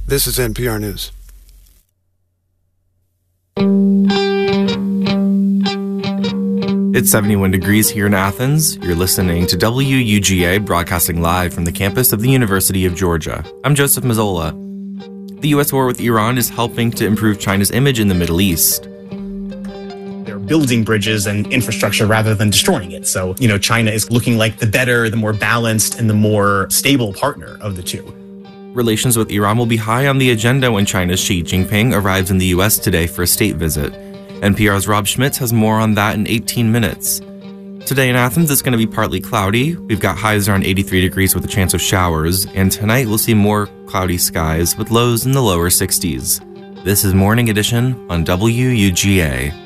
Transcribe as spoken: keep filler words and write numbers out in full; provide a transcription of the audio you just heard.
This is N P R News. It's seventy-one degrees here in Athens. You're listening to W U G A, broadcasting live from the campus of the University of Georgia. I'm Joseph Mazzola. The U S war with Iran is helping to improve China's image in the Middle East. They're building bridges and infrastructure rather than destroying it. So, you know, China is looking like the better, the more balanced, and the more stable partner of the two. Relations with Iran will be high on the agenda when China's Xi Jinping arrives in the U S today for a state visit. N P R's Rob Schmitz has more on that in eighteen minutes. Today in Athens, it's going to be partly cloudy. We've got highs around eighty-three degrees with a chance of showers, and tonight we'll see more cloudy skies with lows in the lower sixties. This is Morning Edition on W U G A.